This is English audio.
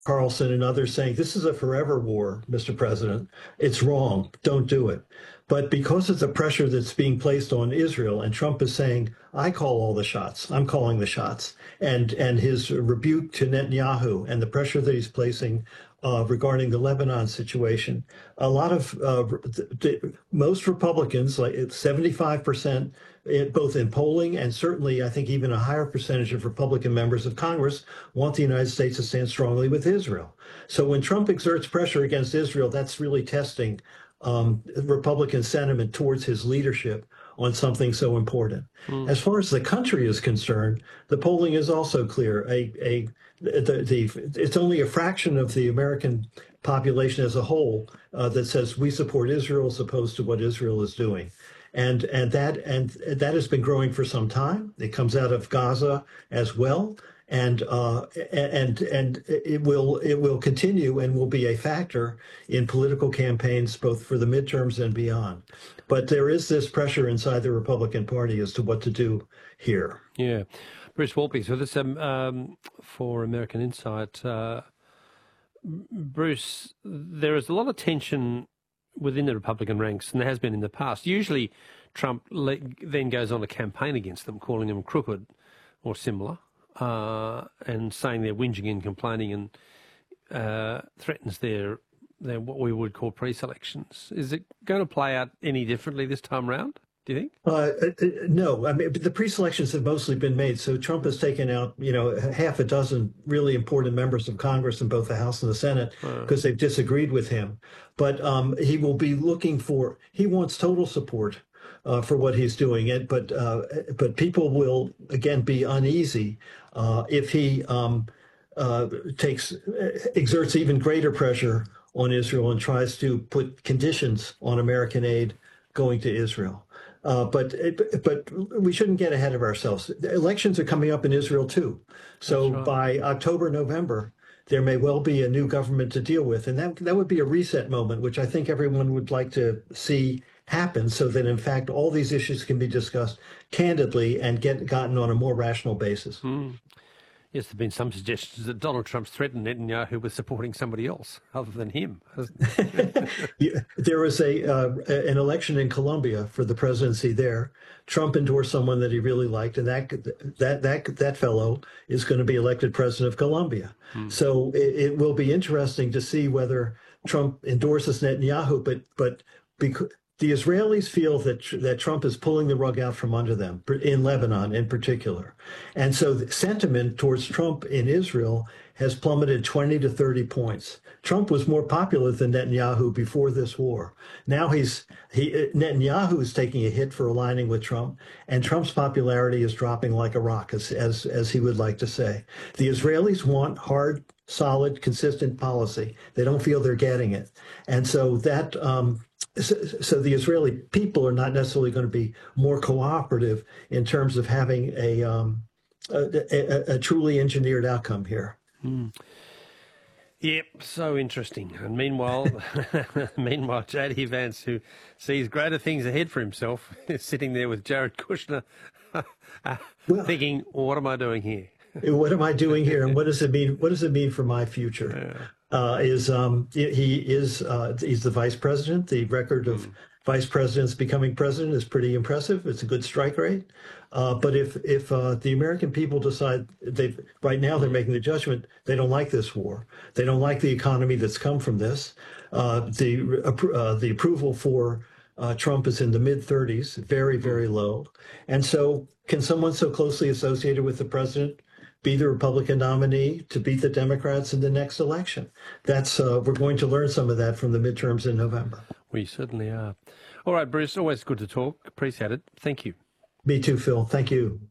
Carlson and others saying this is a forever war, Mr. President. It's wrong. Don't do it. But because of the pressure that's being placed on Israel, and Trump is saying, I call all the shots. I'm calling the shots. And his rebuke to Netanyahu and the pressure that he's placing regarding the Lebanon situation, a lot of most Republicans, like 75%, both in polling and certainly I think even a higher percentage of Republican members of Congress want the United States to stand strongly with Israel. So when Trump exerts pressure against Israel, that's really testing Republican sentiment towards his leadership on something so important. As far as the country is concerned, the polling is also clear. It's only a fraction of the American population as a whole that says we support Israel as opposed to what Israel is doing. And that has been growing for some time. It comes out of Gaza as well. And it will continue and will be a factor in political campaigns, both for the midterms and beyond. But there is this pressure inside the Republican Party as to what to do here. Yeah. Bruce Waltby's with us for American Insight. Bruce, there is a lot of tension within the Republican ranks, and there has been in the past. Usually Trump then goes on a campaign against them, calling them crooked or similar. And saying they're whinging and complaining and threatens their what we would call pre-selections. Is it going to play out any differently this time round, do you think? No. I mean, the pre-selections have mostly been made. So Trump has taken out, half a dozen really important members of Congress in both the House and the Senate because they've disagreed with him. But he will be he wants total support for what he's doing. But people will, again, be uneasy if he exerts even greater pressure on Israel and tries to put conditions on American aid going to Israel. But we shouldn't get ahead of ourselves. The elections are coming up in Israel, too. So by October, November, there may well be a new government to deal with. And that would be a reset moment, which I think everyone would like to see happen so that, in fact, all these issues can be discussed candidly and gotten on a more rational basis. Yes, there have been some suggestions that Donald Trump's threatened Netanyahu with supporting somebody else other than him. There was an election in Colombia for the presidency there. Trump endorsed someone that he really liked, and that fellow is going to be elected president of Colombia. So it will be interesting to see whether Trump endorses Netanyahu, but because the Israelis feel that Trump is pulling the rug out from under them, in Lebanon in particular. And so the sentiment towards Trump in Israel has plummeted 20 to 30 points. Trump was more popular than Netanyahu before this war. Now Netanyahu is taking a hit for aligning with Trump, and Trump's popularity is dropping like a rock, as he would like to say. The Israelis want hard, solid, consistent policy. They don't feel they're getting it. And so that... So the Israeli people are not necessarily going to be more cooperative in terms of having a truly engineered outcome here. Yep, so interesting. And meanwhile, J.D. Vance, who sees greater things ahead for himself, is sitting there with Jared Kushner, thinking, "What am I doing here? What am I doing here, and what does it mean? What does it mean for my future?" Yeah. He's the vice president. The record of vice presidents becoming president is pretty impressive. It's a good strike rate. But if the American people decide right now they're making the judgment they don't like this war, they don't like the economy that's come from this. The approval for Trump is in the mid-30s, very, very low. And so can someone so closely associated with the president be the Republican nominee to beat the Democrats in the next election? We're going to learn some of that from the midterms in November. We certainly are. All right, Bruce, always good to talk. Appreciate it. Thank you. Me too, Phil. Thank you.